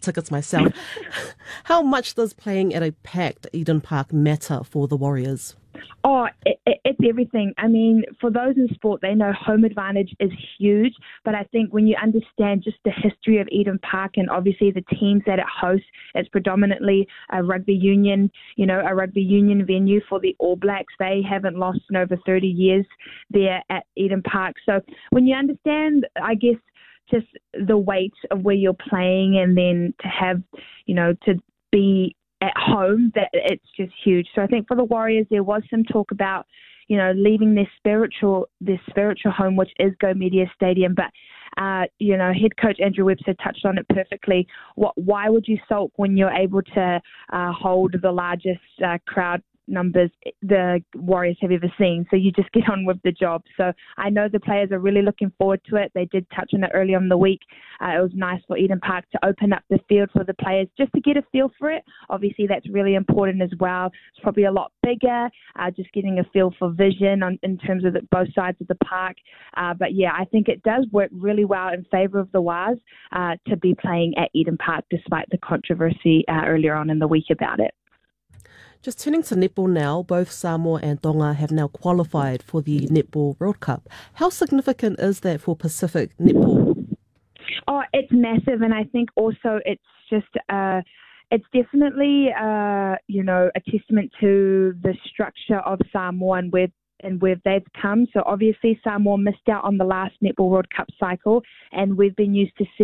tickets myself. How much does playing at a packed Eden Park matter for the Warriors? Oh, it's everything. I mean, for those in sport, they know home advantage is huge. But I think when you understand just the history of Eden Park and obviously the teams that it hosts, it's predominantly a rugby union venue for the All Blacks. They haven't lost in over 30 years there at Eden Park. So when you understand, I guess, just the weight of where you're playing and then to have, to be at home, that it's just huge. So I think for the Warriors, there was some talk about, leaving their spiritual home, which is Go Media Stadium. But, head coach Andrew Webster touched on it perfectly. Why would you sulk when you're able to hold the largest crowd numbers the Warriors have ever seen? So you just get on with the job. So I know the players are really looking forward to it. They did touch on it early on in the week. It was nice for Eden Park to open up the field for the players just to get a feel for it. Obviously, that's really important as well. It's probably a lot bigger, just getting a feel for vision in terms of both sides of the park. But yeah, I think it does work really well in favour of the Wars to be playing at Eden Park, despite the controversy earlier on in the week about it. Just turning to netball now, both Samoa and Tonga have now qualified for the Netball World Cup. How significant is that for Pacific netball? Oh, it's massive, and I think also it's just it's definitely a testament to the structure of Samoa and where they've come. So obviously Samoa missed out on the last Netball World Cup cycle, and we've been used to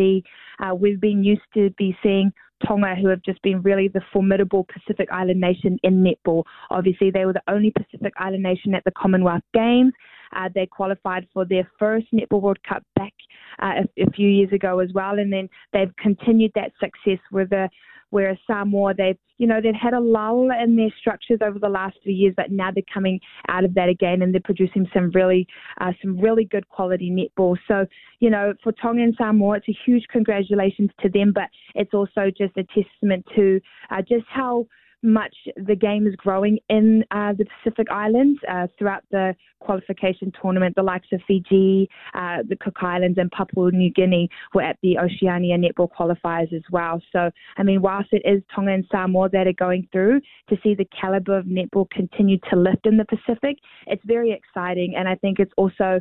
be seeing Tonga, who have just been really the formidable Pacific Island nation in netball. Obviously, they were the only Pacific Island nation at the Commonwealth Games. They qualified for their first Netball World Cup back a few years ago as well, and then they've continued that success whereas Samoa, they've had a lull in their structures over the last few years, but now they're coming out of that again, and they're producing some really good quality netball. So, for Tonga and Samoa, it's a huge congratulations to them, but it's also just a testament to just how much the game is growing in the Pacific Islands throughout the qualification tournament. The likes of Fiji, the Cook Islands and Papua New Guinea were at the Oceania netball qualifiers as well. So, I mean, whilst it is Tonga and Samoa that are going through, to see the calibre of netball continue to lift in the Pacific, it's very exciting. And I think it's also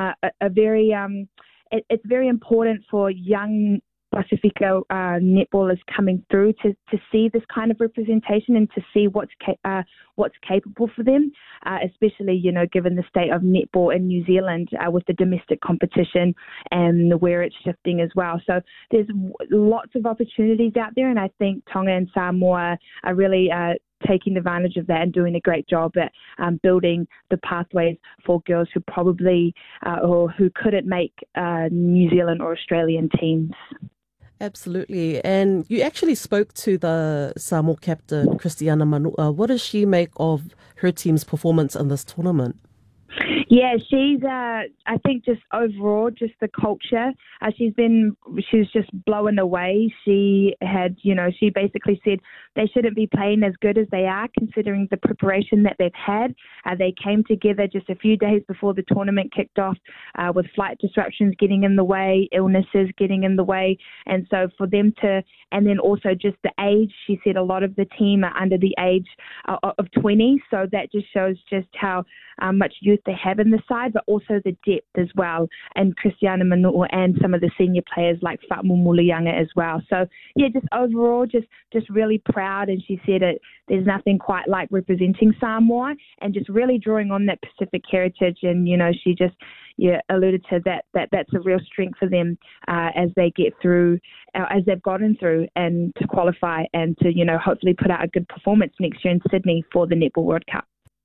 it's very important for young Pacifico netballers coming through to see this kind of representation and to see what's capable for them, especially given the state of netball in New Zealand with the domestic competition and where it's shifting as well. So there's lots of opportunities out there, and I think Tonga and Samoa are really taking advantage of that and doing a great job at building the pathways for girls who probably or who couldn't make New Zealand or Australian teams. Absolutely. And you actually spoke to the Samoa captain, Christiana Manua. What does she make of her team's performance in this tournament? Yeah, she's, I think just overall, just the culture, she was just blown away. She had, she basically said they shouldn't be playing as good as they are considering the preparation that they've had. They came together just a few days before the tournament kicked off with flight disruptions getting in the way, illnesses getting in the way. And so for them and then also just the age, she said a lot of the team are under the age of 20. So that just shows just how much youth they have in the side, but also the depth as well. And Christiana Manua and some of the senior players like Fatmu Mulianga as well. So yeah, just overall, just really proud. And she said there's nothing quite like representing Samoa and just really drawing on that Pacific heritage. And, she just alluded to that's a real strength for them as they get through, as they've gotten through and to qualify and to, hopefully put out a good performance next year in Sydney for the Netball World Cup.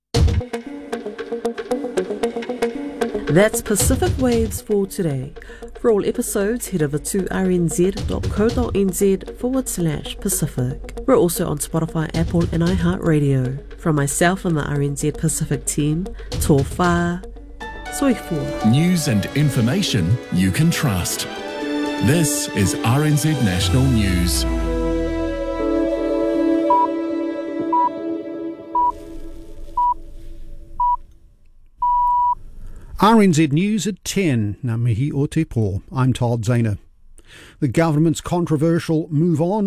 That's Pacific Waves for today. For all episodes, head over to rnz.co.nz/Pacific. We're also on Spotify, Apple and iHeartRadio. From myself and the RNZ Pacific team, tō whā, soifua. News and information you can trust. This is RNZ National News. RNZ News at 10. Ngā mihi o te pō. I'm Todd Zahner. The government's controversial Move On